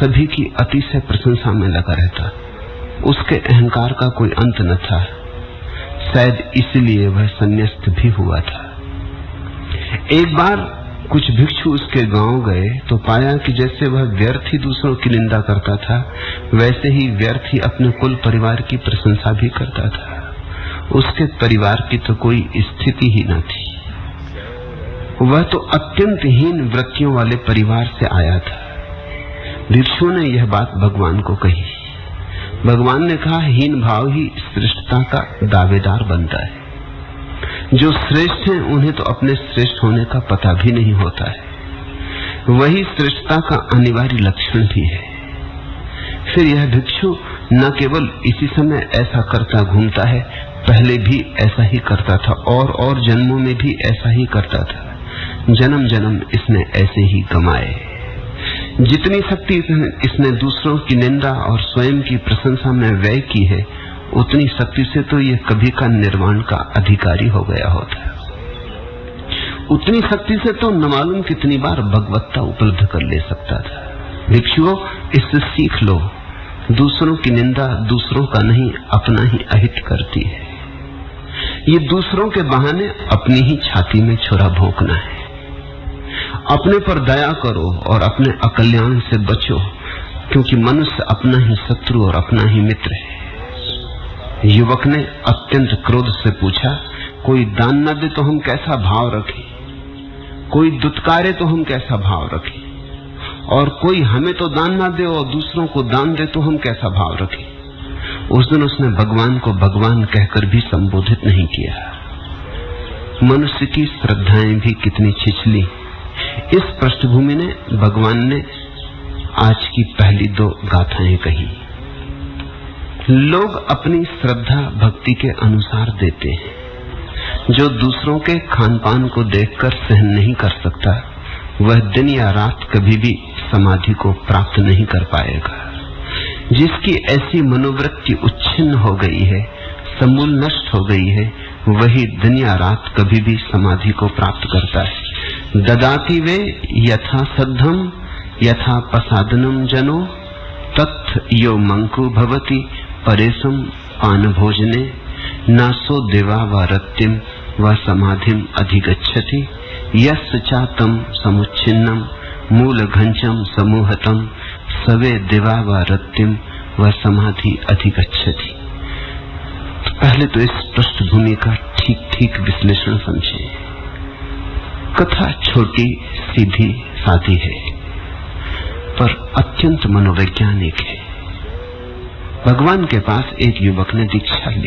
सभी की अतिशय प्रशंसा में लगा रहता। उसके अहंकार का कोई अंत न था। शायद इसलिए वह संन्यास्त भी हुआ था। एक बार कुछ भिक्षु उसके गांव गए तो पाया कि जैसे वह व्यर्थ ही दूसरों की निंदा करता था, वैसे ही व्यर्थ ही अपने कुल परिवार की प्रशंसा भी करता था। उसके परिवार की तो कोई स्थिति ही न थी। वह तो अत्यंत हीन वृत्तियों वाले परिवार से आया था। भिक्षु ने यह बात भगवान को कही। भगवान ने कहा, हीन भाव ही श्रेष्ठता का दावेदार बनता है। जो श्रेष्ठ हैं उन्हें तो अपने श्रेष्ठ होने का पता भी नहीं होता है। वही श्रेष्ठता का अनिवार्य लक्षण भी है। फिर यह भिक्षु न केवल इसी समय ऐसा करता घूमता है, पहले भी ऐसा ही करता था और जन्मों में भी ऐसा ही करता था। जन्म जन्म इसने ऐसे ही कमाए। जितनी शक्ति इसने दूसरों की निंदा और स्वयं की प्रशंसा में व्यय की है, उतनी शक्ति से तो ये कभी का निर्वाण का अधिकारी हो गया होता। उतनी शक्ति से तो न मालूम कितनी बार भगवत्ता उपलब्ध कर ले सकता था। भिक्षुओं, इससे सीख लो, दूसरों की निंदा दूसरों का नहीं अपना ही अहित करती है। ये दूसरों के बहाने अपनी ही छाती में छुरा भोंकना है। अपने पर दया करो और अपने अकल्याण से बचो, क्योंकि मनुष्य अपना ही शत्रु और अपना ही मित्र है। युवक ने अत्यंत क्रोध से पूछा, कोई दान न दे तो हम कैसा भाव रखें, कोई दुत्कारे तो हम कैसा भाव रखें, और कोई हमें तो दान न दे और दूसरों को दान दे तो हम कैसा भाव रखें। उस दिन उसने भगवान को भगवान कहकर भी संबोधित नहीं किया। मनुष्य की श्रद्धाएं भी कितनी छिछली। इस पृष्ठभूमि ने भगवान ने आज की पहली 2 गाथाएं कही। लोग अपनी श्रद्धा भक्ति के अनुसार देते हैं। जो दूसरों के खान पान को देखकर सहन नहीं कर सकता, वह दिन या रात कभी भी समाधि को प्राप्त नहीं कर पाएगा। जिसकी ऐसी मनोवृत्ति उच्छिन्न हो गई है, समूल नष्ट हो गई है, वही दिन या रात कभी भी समाधि को प्राप्त करता है। ददाति वे यथा सद्धम यथा प्रसादनम जनो तत् यो मंकु भवति परेशम पान भोजने नासो देवा व रत्तिम व समाधिम अधिगच्छति यस्य चातम समुच्छिन्नम मूल घंचम समूहतम सवे देवा व रत्तिम व समाधि अधिगच्छति। पहले तो इस पृष्ठभूमि का ठीक ठीक विश्लेषण समझें। कथा छोटी सीधी सादी है, पर अत्यंत मनोवैज्ञानिक है। भगवान के पास एक युवक ने दीक्षा ली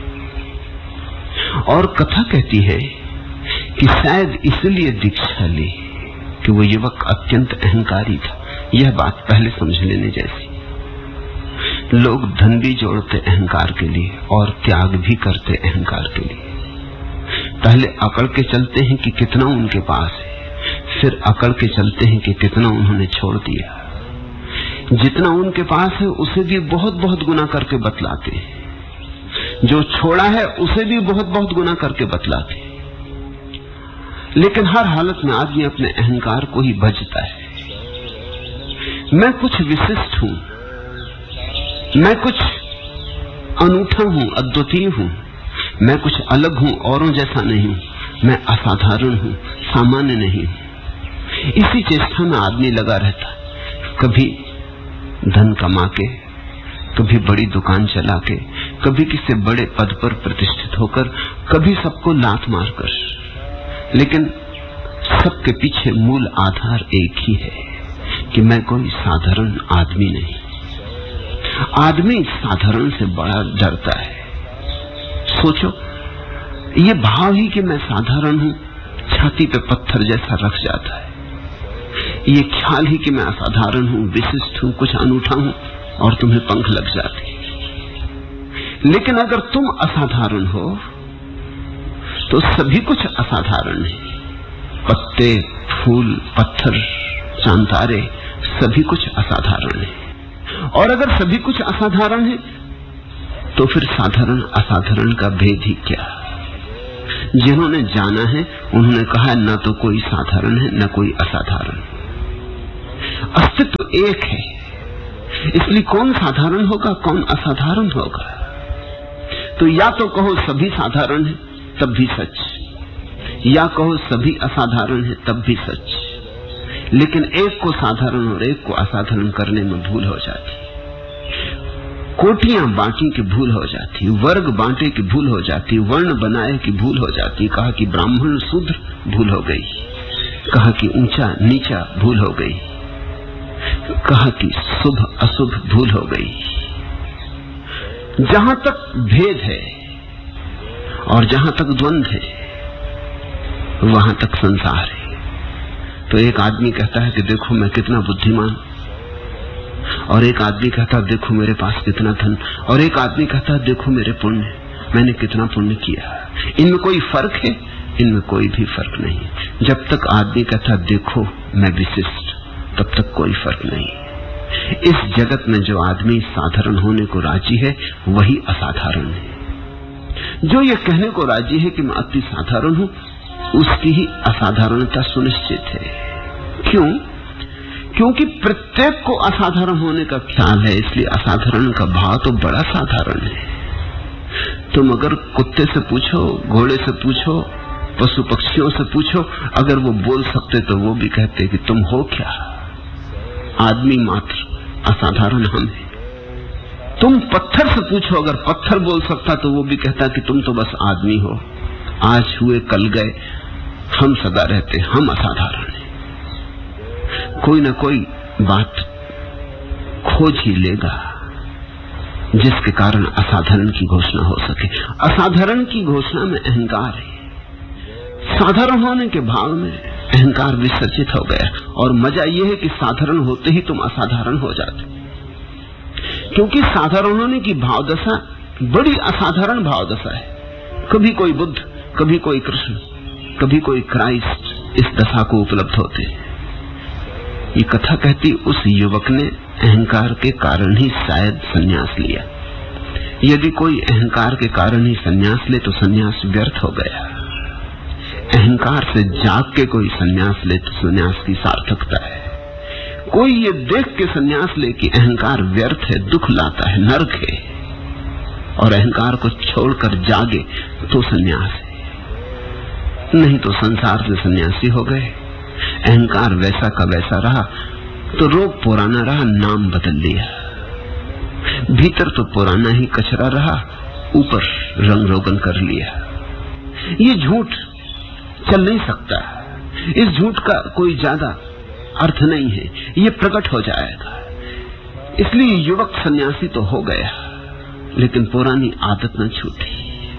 और कथा कहती है कि शायद इसलिए दीक्षा ली कि वो युवक अत्यंत अहंकारी था। यह बात पहले समझ लेने जैसी। लोग धन भी जोड़ते अहंकार के लिए और त्याग भी करते अहंकार के लिए। पहले अकड़ के चलते हैं कि कितना उनके पास है, फिर अकड़ के चलते हैं कि कितना उन्होंने छोड़ दिया। जितना उनके पास है उसे भी बहुत बहुत गुना करके बतलाते हैं, जो छोड़ा है उसे भी बहुत बहुत गुना करके बतलाते हैं। लेकिन हर हालत में आदमी अपने अहंकार को ही भजता है। मैं कुछ विशिष्ट हूं, मैं कुछ अनूठा हूं, अद्वितीय हूं, मैं कुछ अलग हूं, औरों जैसा नहीं हूं, मैं असाधारण हूं, सामान्य नहीं हूं। इसी चेष्टा में आदमी लगा रहता, कभी धन कमा के, कभी बड़ी दुकान चला के, कभी किसी बड़े पद पर प्रतिष्ठित होकर, कभी सबको लात मारकर। लेकिन सबके पीछे मूल आधार एक ही है कि मैं कोई साधारण आदमी नहीं। आदमी साधारण से बड़ा डरता है। सोचो, ये भाव ही कि मैं साधारण हूं छाती पे पत्थर जैसा रख जाता है। ये ख्याल ही कि मैं असाधारण हूं, विशिष्ट हूं, कुछ अनूठा हूं, और तुम्हें पंख लग जाते। लेकिन अगर तुम असाधारण हो तो सभी कुछ असाधारण है। पत्ते, फूल, पत्थर, चांतारे, सभी कुछ असाधारण है। और अगर सभी कुछ असाधारण है तो फिर साधारण असाधारण का भेद ही क्या? जिन्होंने जाना है उन्होंने कहा न तो कोई साधारण है न कोई असाधारण। अस्तित्व एक है, इसलिए कौन साधारण होगा, कौन असाधारण होगा? तो या तो कहो सभी साधारण है तब भी सच, या कहो सभी असाधारण है तब भी सच। लेकिन एक को साधारण और एक को असाधारण करने में भूल हो जाती, कोटियां बांटी की भूल हो जाती, वर्ग बांटे की भूल हो जाती, वर्ण बनाए की भूल हो जाती। कहा कि ब्राह्मण शूद्र, भूल हो गई। कहा कि ऊंचा नीचा, भूल हो गई। कहा कि शुभ अशुभ, भूल हो गई। जहां तक भेद है और जहां तक द्वंद्व है वहां तक संसार है। तो एक आदमी कहता है कि देखो मैं कितना बुद्धिमान, और एक आदमी कहता है देखो मेरे पास कितना धन, और एक आदमी कहता है देखो मेरे पुण्य, मैंने कितना पुण्य किया। इनमें कोई फर्क है? इनमें कोई भी फर्क नहीं। जब तक आदमी कहता देखो मैं विशिष्ट, तब तक कोई फर्क नहीं। इस जगत में जो आदमी साधारण होने को राजी है वही असाधारण है। जो ये कहने को राजी है कि मैं अति साधारण हूं, उसकी ही असाधारणता सुनिश्चित है। क्यों? क्योंकि प्रत्येक को असाधारण होने का ख्याल है, इसलिए असाधारण का भाव तो बड़ा साधारण है। तुम अगर कुत्ते से पूछो, घोड़े से पूछो, पशु पक्षियों से पूछो, अगर वो बोल सकते तो वो भी कहते कि तुम हो क्या? आदमी मात्र, असाधारण हम हैं। तुम पत्थर से पूछो, अगर पत्थर बोल सकता तो वो भी कहता कि तुम तो बस आदमी हो, आज हुए कल गए, हम सदा रहते, हम असाधारण हैं। कोई ना कोई बात खोज ही लेगा जिसके कारण असाधारण की घोषणा हो सके। असाधारण की घोषणा में अहंकार है, साधारण होने के भाव में अहंकार विसर्जित हो गया। और मजा यह है कि साधारण होते ही तुम असाधारण हो जाते, क्योंकि साधारण होने की भावदशा बड़ी असाधारण भावदशा है। कभी कोई बुद्ध, कभी कोई कृष्ण, कभी कोई क्राइस्ट इस दशा को उपलब्ध होते हैं। ये कथा कहती उस युवक ने अहंकार के कारण ही शायद संन्यास लिया। यदि कोई अहंकार के कारण ही संन्यास ले तो संन्यास व्यर्थ हो गया। अहंकार से जाग के कोई संन्यास ले तो संन्यास की सार्थकता है। कोई ये देख के संन्यास ले कि अहंकार व्यर्थ है, दुख लाता है, नरक है, और अहंकार को छोड़कर जागे तो संन्यास है। नहीं तो संसार से सन्यासी हो गए। अहंकार वैसा का वैसा रहा तो रोग पुराना रहा, नाम बदल लिया। भीतर तो पुराना ही कचरा रहा, ऊपर रंग रोगन कर लिया। ये झूठ चल नहीं सकता। इस झूठ का कोई ज्यादा अर्थ नहीं है, ये प्रकट हो जाएगा। इसलिए युवक सन्यासी तो हो गया, लेकिन पुरानी आदत न छूटी।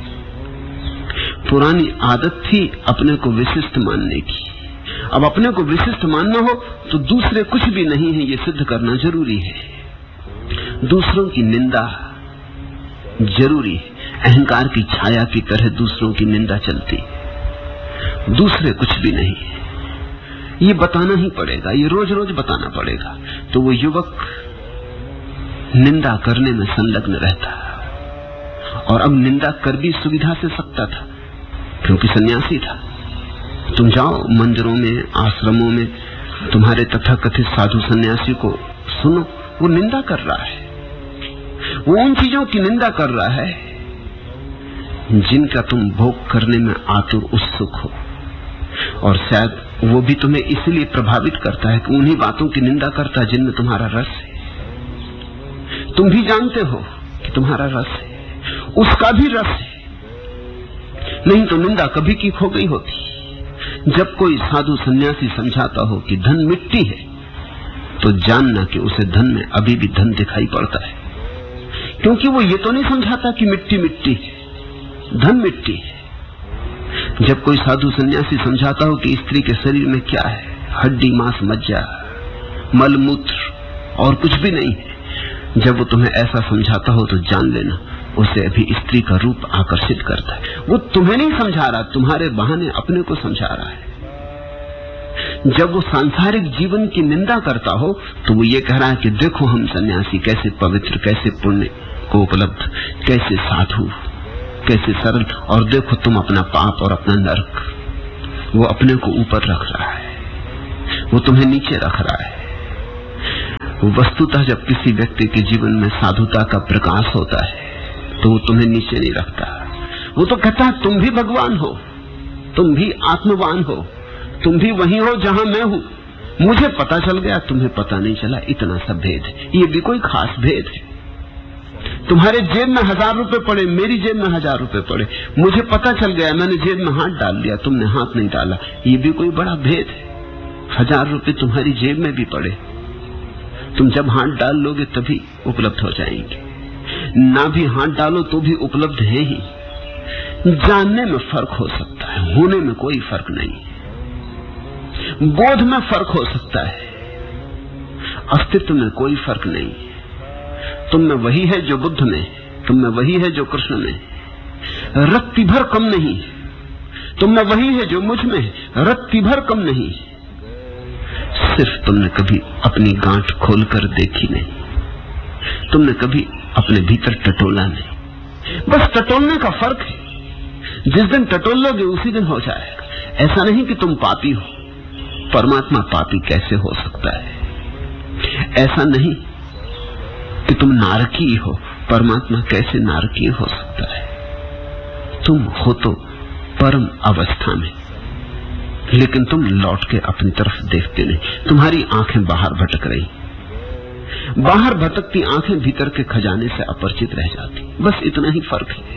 पुरानी आदत थी अपने को विशिष्ट मानने की। अब अपने को विशिष्ट मानना हो तो दूसरे कुछ भी नहीं है, ये सिद्ध करना जरूरी है। दूसरों की निंदा जरूरी है। अहंकार की छाया की तरह दूसरों की निंदा चलती, दूसरे कुछ भी नहीं है। ये बताना ही पड़ेगा, ये रोज रोज बताना पड़ेगा। तो वो युवक निंदा करने में संलग्न रहता, और अब निंदा कर भी सुविधा से सकता था क्योंकि सन्यासी था। तुम जाओ मंदिरों में, आश्रमों में, तुम्हारे तथाकथित साधु सन्यासी को सुनो, वो निंदा कर रहा है। वो उन चीजों की निंदा कर रहा है जिनका तुम भोग करने में आतुर उत्सुक हो, और शायद वो भी तुम्हें इसलिए प्रभावित करता है कि उन्हीं बातों की निंदा करता है जिनमें तुम्हारा रस है। तुम भी जानते हो कि तुम्हारा रस है, उसका भी रस है, नहीं तो निंदा कभी की खो गई होती। जब कोई साधु सन्यासी समझाता हो कि धन मिट्टी है, तो जानना कि उसे धन में अभी भी धन दिखाई पड़ता है, क्योंकि वो ये तो नहीं समझाता कि मिट्टी मिट्टी है, धन मिट्टी है। जब कोई साधु सन्यासी समझाता हो कि स्त्री के शरीर में क्या है, हड्डी मांस मज्जा मल मूत्र और कुछ भी नहीं है, जब वो तुम्हें ऐसा समझाता हो तो जान लेना उसे अभी स्त्री का रूप आकर्षित करता है। वो तुम्हें नहीं समझा रहा, तुम्हारे बहाने अपने को समझा रहा है। जब वो सांसारिक जीवन की निंदा करता हो तो वो ये कह रहा है कि देखो हम सन्यासी कैसे पवित्र, कैसे पुण्य को उपलब्ध, कैसे साधु, कैसे सरल, और देखो तुम अपना पाप और अपना नरक। वो अपने को ऊपर रख रहा है, वो तुम्हें नीचे रख रहा है। वस्तुतः जब किसी व्यक्ति के जीवन में साधुता का प्रकाश होता है तो वो तुम्हें नीचे नहीं रखता। वो तो कहता है तुम भी भगवान हो, तुम भी आत्मवान हो, तुम भी वही हो जहां मैं हूं। मुझे पता चल गया, तुम्हें पता नहीं चला, इतना सा भेद है। ये भी कोई खास भेद है? तुम्हारे जेब में 1000 रुपए पड़े, मेरी जेब में 1000 रुपए पड़े, मुझे पता चल गया, मैंने जेब में हाथ डाल दिया, तुमने हाथ नहीं डाला, ये भी कोई बड़ा भेद है? 1000 रुपए तुम्हारी जेब में भी पड़े, तुम जब हाथ डाल लोगे तभी उपलब्ध हो जाएंगे, ना भी हाथ डालो तो भी उपलब्ध है ही। जानने में फर्क हो सकता है, होने में कोई फर्क नहीं। बोध में फर्क हो सकता है, अस्तित्व में कोई फर्क नहीं। तुम में वही है जो बुद्ध में, तुम में वही है जो कृष्ण में, रत्ती भर कम नहीं। तुम में वही है जो मुझ में, रत्ती भर कम नहीं। सिर्फ तुमने कभी अपनी गांठ खोलकर देखी नहीं, तुमने कभी अपने भीतर टटोला नहीं। बस टटोलने का फर्क है। जिस दिन टटोल लोगे उसी दिन हो जाएगा। ऐसा नहीं कि तुम पापी हो, परमात्मा पापी कैसे हो सकता है? ऐसा नहीं कि तुम नारकीय हो, परमात्मा कैसे नारकीय हो सकता है? तुम हो तो परम अवस्था में, लेकिन तुम लौट के अपनी तरफ देखते नहीं। तुम्हारी आंखें बाहर भटक रही, बाहर भटकती आंखें भीतर के खजाने से अपरिचित रह जाती। बस इतना ही फर्क है।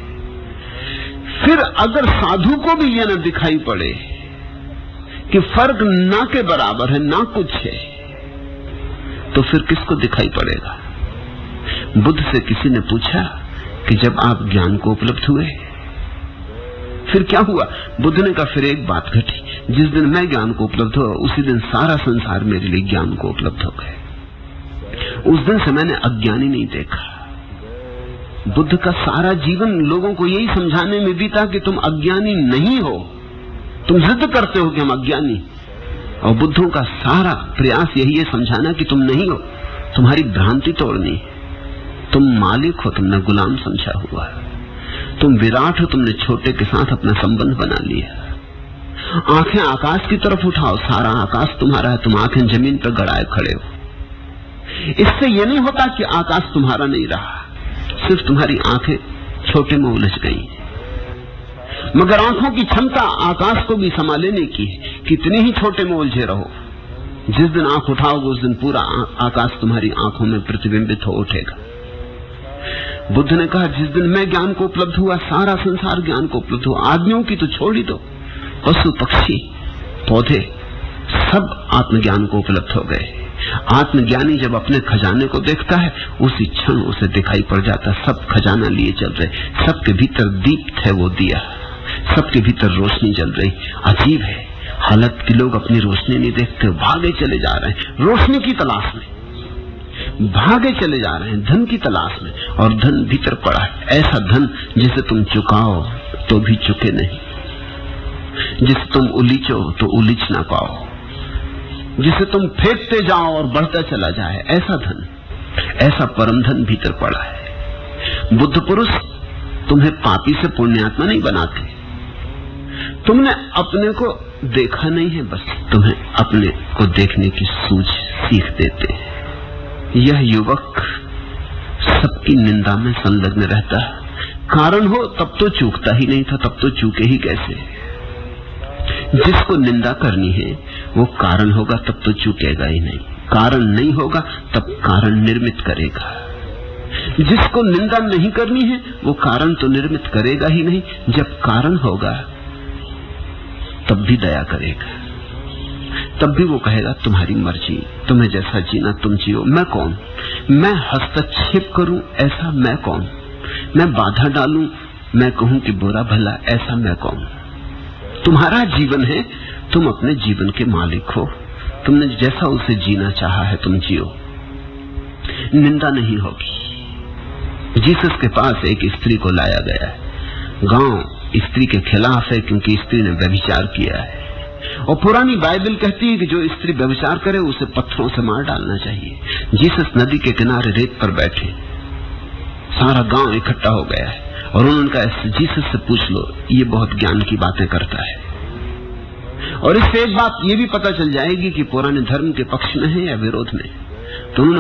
फिर अगर साधु को भी यह न दिखाई पड़े कि फर्क ना के बराबर है, ना कुछ है, तो फिर किसको दिखाई पड़ेगा? बुद्ध से किसी ने पूछा कि जब आप ज्ञान को उपलब्ध हुए फिर क्या हुआ? बुद्ध ने कहा फिर एक बात घटी, जिस दिन मैं ज्ञान को उपलब्ध हुआ उसी दिन सारा संसार मेरे लिए ज्ञान को उपलब्ध हो गए। उस दिन से मैंने अज्ञानी नहीं देखा। बुद्ध का सारा जीवन लोगों को यही समझाने में बीता कि तुम अज्ञानी नहीं हो। तुम जिद करते हो कि हम अज्ञानी, और बुद्धों का सारा प्रयास यही है समझाना कि तुम नहीं हो, तुम्हारी भ्रांति तोड़नी है। तुम मालिक हो, तुमने गुलाम समझा हुआ है। तुम विराट हो, तुमने छोटे के साथ अपना संबंध बना लिया। आंखें आकाश की तरफ उठाओ, सारा आकाश तुम्हारा है, तुम आंखें जमीन पर गड़ाए खड़े हो। इससे यह नहीं होता कि आकाश तुम्हारा नहीं रहा, सिर्फ तुम्हारी आंखें छोटे में उलझ गई। मगर आंखों की क्षमता आकाश को भी समा लेने की है। कितने ही छोटे में उलझे रहो, जिस दिन आंख उठाओगे उस दिन पूरा आकाश तुम्हारी आंखों में प्रतिबिंबित हो उठेगा। बुद्ध ने कहा जिस दिन मैं ज्ञान को उपलब्ध हुआ सारा संसार ज्ञान को उपलब्ध हुआ। आदमियों की तो छोड़ ही दो, पशु पक्षी पौधे सब आत्मज्ञान को उपलब्ध हो गए। आत्मज्ञानी जब अपने खजाने को देखता है उसी क्षण उसे दिखाई पड़ जाता सब खजाना लिए चल रहे, सबके भीतर दीप्त है वो दिया, सबके भीतर रोशनी जल रही। अजीब है हालत कि लोग अपनी रोशनी नहीं देखते, भागे चले जा रहे हैं रोशनी की तलाश में, भागे चले जा रहे हैं धन की तलाश में, और धन भीतर पड़ा है, ऐसा धन जिसे तुम चुकाओ तो भी चुके नहीं, जिसे तुम उलीचो तो उलीच ना पाओ, जिसे तुम फेंकते जाओ और बढ़ता चला जाए, ऐसा धन, ऐसा परम धन भीतर पड़ा है। बुद्ध पुरुष तुम्हें पापी से पुण्यात्मा नहीं बनाते, तुमने अपने को देखा नहीं है, बस तुम्हें अपने को देखने की सूझ सीख देते हैं। यह युवक सबकी निंदा में संलग्न रहता है, कारण हो तब तो चूकता ही नहीं था, तब तो चूके ही कैसे। जिसको निंदा करनी है वो कारण होगा तब तो चूकेगा ही नहीं, कारण नहीं होगा तब कारण निर्मित करेगा। जिसको निंदा नहीं करनी है वो कारण तो निर्मित करेगा ही नहीं, जब कारण होगा तब भी दया करेगा, तब भी वो कहेगा तुम्हारी मर्जी, तुम्हें जैसा जीना तुम जियो, मैं कौन, मैं हस्तक्षेप करूं ऐसा मैं कौन, मैं बाधा डालूं, मैं कहूं कि बुरा भला ऐसा मैं कौन। तुम्हारा जीवन है, तुम अपने जीवन के मालिक हो, तुमने जैसा उसे जीना चाहा है तुम जियो, निंदा नहीं होगी। जीसस के पास एक स्त्री को लाया गया है, गांव स्त्री के खिलाफ है क्योंकि स्त्री ने व्यभिचार किया है, और पुरानी बाइबल कहती है कि जो स्त्री व्यभिचार करे उसे पत्थरों से मार डालना चाहिए। जीसस नदी के किनारे रेत पर बैठे, सारा गांव इकट्ठा हो गया है, और उन्होंने कहा जीसस से पूछ लो, ये बहुत ज्ञान की बातें करता है। और इससे एक बात ये भी पता चल जाएगी कि पुराने धर्म के पक्ष में है या विरोध में। तो उन्होंने